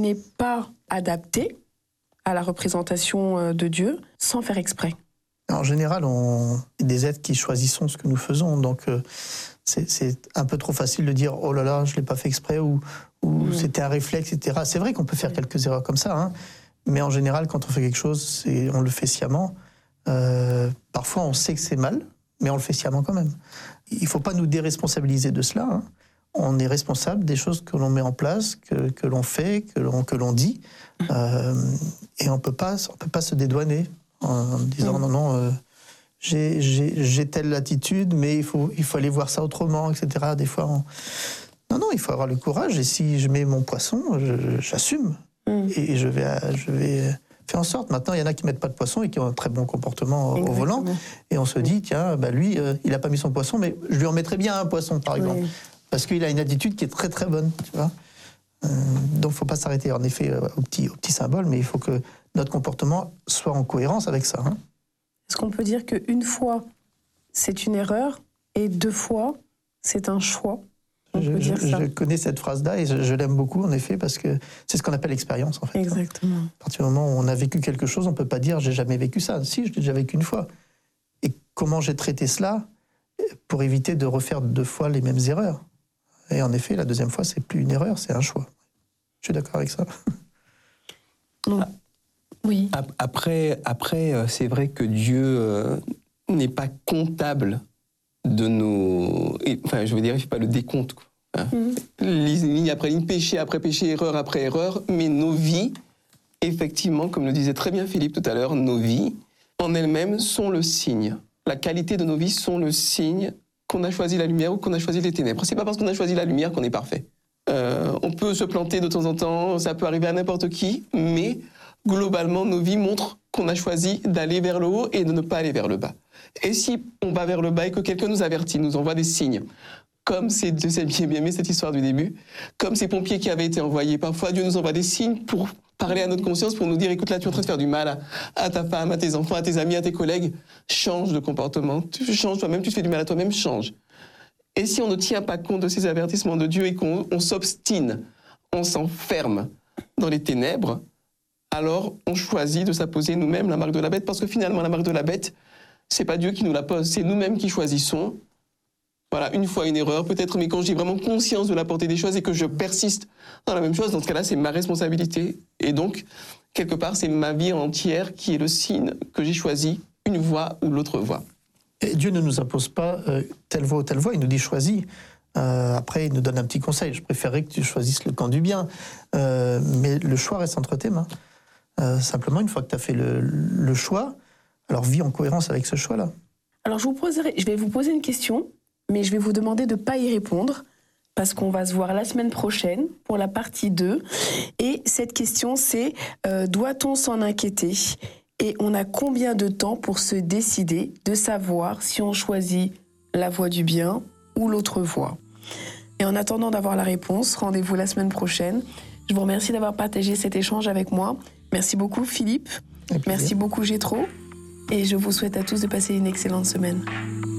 n'est pas adapté à la représentation de Dieu sans faire exprès. En général, on est des êtres qui choisissons ce que nous faisons, donc c'est un peu trop facile de dire « oh là là, je ne l'ai pas fait exprès » ou c'était un réflexe, etc. C'est vrai qu'on peut faire quelques erreurs comme ça, hein, mais en général, quand on fait quelque chose, on le fait sciemment. Parfois, on sait que c'est mal, mais on le fait sciemment quand même. Il ne faut pas nous déresponsabiliser de cela, hein. On est responsable des choses que l'on met en place, que l'on fait, que l'on dit, et on peut pas se dédouaner en disant non, j'ai telle attitude, mais il faut aller voir ça autrement, etc. Des fois, non, il faut avoir le courage, et si je mets mon poisson, j'assume, et je vais faire en sorte. Maintenant, il y en a qui mettent pas de poisson et qui ont un très bon comportement au volant, et on se dit, tiens, lui, il a pas mis son poisson, mais je lui en mettrais bien un poisson, par exemple. Parce qu'il a une attitude qui est très très bonne, tu vois. Donc il ne faut pas s'arrêter en effet au petit symbole, mais il faut que notre comportement soit en cohérence avec ça. Hein. Est-ce qu'on peut dire qu'une fois, c'est une erreur, et 2 fois, c'est un choix? Je connais cette phrase-là et je l'aime beaucoup, en effet, parce que c'est ce qu'on appelle l'expérience, en fait. Exactement. À partir du moment où on a vécu quelque chose, on ne peut pas dire « j'ai jamais vécu ça ». Si, je l'ai déjà vécu une fois. Et comment j'ai traité cela pour éviter de refaire 2 fois les mêmes erreurs. Et en effet, la 2e fois, c'est plus une erreur, c'est un choix. Je suis d'accord avec ça. Oui. Après, c'est vrai que Dieu n'est pas comptable de nos... Enfin, je veux dire, il ne fait pas le décompte. Ligne après ligne, péché après péché, erreur après erreur, mais nos vies, effectivement, comme le disait très bien Philippe tout à l'heure, nos vies, en elles-mêmes, sont le signe. La qualité de nos vies sont le signe qu'on a choisi la lumière ou qu'on a choisi les ténèbres. C'est pas parce qu'on a choisi la lumière qu'on est parfait. On peut se planter de temps en temps, ça peut arriver à n'importe qui, mais globalement, nos vies montrent qu'on a choisi d'aller vers le haut et de ne pas aller vers le bas. Et si on va vers le bas et que quelqu'un nous avertit, nous envoie des signes, comme c'est bien aimé cette histoire du début, comme ces pompiers qui avaient été envoyés, parfois Dieu nous envoie des signes pour parler à notre conscience, pour nous dire, écoute là, tu es en train de faire du mal à ta femme, à tes enfants, à tes amis, à tes collègues, change de comportement, tu changes toi-même, tu te fais du mal à toi-même, change. Et si on ne tient pas compte de ces avertissements de Dieu et qu'on s'obstine, on s'enferme dans les ténèbres, alors on choisit de s'apposer nous-mêmes la marque de la bête, parce que finalement la marque de la bête, c'est pas Dieu qui nous la pose, c'est nous-mêmes qui choisissons. Voilà, une fois une erreur peut-être, mais quand j'ai vraiment conscience de la portée des choses et que je persiste dans la même chose, dans ce cas-là, c'est ma responsabilité. Et donc, quelque part, c'est ma vie entière qui est le signe que j'ai choisi, une voie ou l'autre voie. Et Dieu ne nous impose pas telle voie ou telle voie, il nous dit choisis. Après, il nous donne un petit conseil, je préférerais que tu choisisses le camp du bien. Mais le choix reste entre tes mains. Simplement, une fois que tu as fait le choix, alors vis en cohérence avec ce choix-là. Alors je vais vous poser une question, mais je vais vous demander de ne pas y répondre, parce qu'on va se voir la semaine prochaine pour la partie 2. Et cette question, c'est doit-on s'en inquiéter ? Et on a combien de temps pour se décider de savoir si on choisit la voie du bien ou l'autre voie ? Et en attendant d'avoir la réponse, rendez-vous la semaine prochaine. Je vous remercie d'avoir partagé cet échange avec moi. Merci beaucoup Philippe, merci beaucoup Gétro, et je vous souhaite à tous de passer une excellente semaine.